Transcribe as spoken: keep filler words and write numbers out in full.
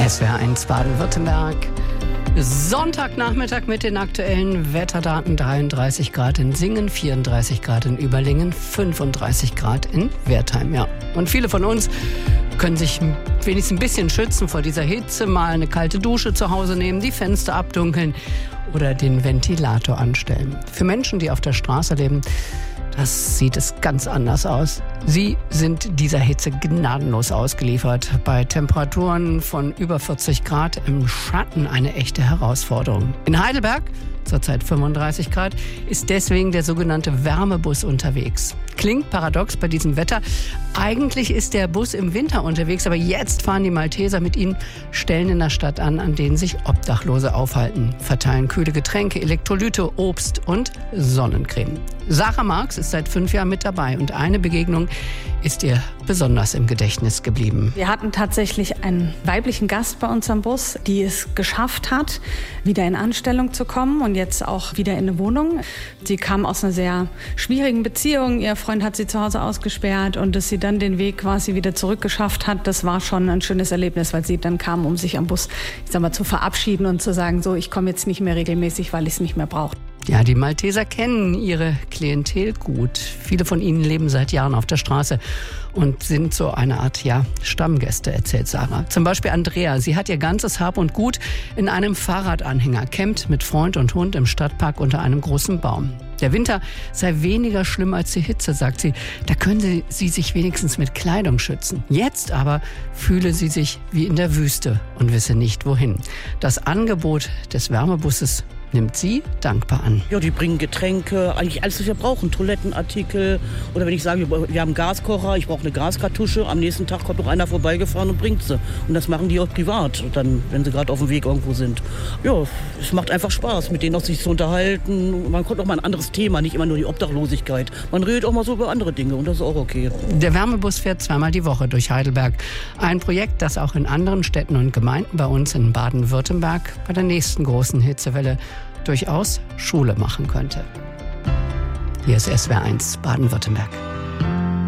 S W R eins Baden-Württemberg. Sonntagnachmittag mit den aktuellen Wetterdaten. dreiunddreißig Grad in Singen, vierunddreißig Grad in Überlingen, fünfunddreißig Grad in Wertheim. Ja. Und viele von uns können sich wenigstens ein bisschen schützen vor dieser Hitze, mal eine kalte Dusche zu Hause nehmen, die Fenster abdunkeln oder den Ventilator anstellen. Für Menschen, die auf der Straße leben, das sieht es ganz anders aus. Sie sind dieser Hitze gnadenlos ausgeliefert. Bei Temperaturen von über vierzig Grad im Schatten eine echte Herausforderung. In Heidelberg, zurzeit fünfunddreißig Grad, ist deswegen der sogenannte Wärmebus unterwegs. Klingt paradox bei diesem Wetter. Eigentlich ist der Bus im Winter unterwegs, aber jetzt fahren die Malteser mit ihm Stellen in der Stadt an, an denen sich Obdachlose aufhalten. Verteilen kühle Getränke, Elektrolyte, Obst und Sonnencreme. Sarah Marx ist seit fünf Jahren mit dabei und eine Begegnung ist ihr besonders im Gedächtnis geblieben. Wir hatten tatsächlich einen weiblichen Gast bei uns am Bus, die es geschafft hat, wieder in Anstellung zu kommen und jetzt auch wieder in eine Wohnung. Sie kam aus einer sehr schwierigen Beziehung. Ihr Freund hat sie zu Hause ausgesperrt und dass sie dann den Weg quasi wieder zurückgeschafft hat, das war schon ein schönes Erlebnis, weil sie dann kam, um sich am Bus, ich sag mal, zu verabschieden und zu sagen, so, ich komme jetzt nicht mehr regelmäßig, weil ich es nicht mehr brauche. Ja, die Malteser kennen ihre Klientel gut. Viele von ihnen leben seit Jahren auf der Straße und sind so eine Art, ja, Stammgäste, erzählt Sarah. Zum Beispiel Andrea. Sie hat ihr ganzes Hab und Gut in einem Fahrradanhänger, campt mit Freund und Hund im Stadtpark unter einem großen Baum. Der Winter sei weniger schlimm als die Hitze, sagt sie. Da können sie, sie sich wenigstens mit Kleidung schützen. Jetzt aber fühle sie sich wie in der Wüste und wisse nicht wohin. Das Angebot des Wärmebusses nimmt sie dankbar an. Ja, die bringen Getränke, eigentlich alles, was wir brauchen. Toilettenartikel oder wenn ich sage, wir, wir haben einen Gaskocher, ich brauche eine Gaskartusche. Am nächsten Tag kommt noch einer vorbeigefahren und bringt sie. Und das machen die auch privat, dann, wenn sie gerade auf dem Weg irgendwo sind. Ja, es macht einfach Spaß, mit denen auch sich zu unterhalten. Man kommt auch mal ein anderes Thema, nicht immer nur die Obdachlosigkeit. Man redet auch mal so über andere Dinge und das ist auch okay. Der Wärmebus fährt zweimal die Woche durch Heidelberg. Ein Projekt, das auch in anderen Städten und Gemeinden bei uns in Baden-Württemberg bei der nächsten großen Hitzewelle durchaus Schule machen könnte. Hier ist S W R eins Baden-Württemberg.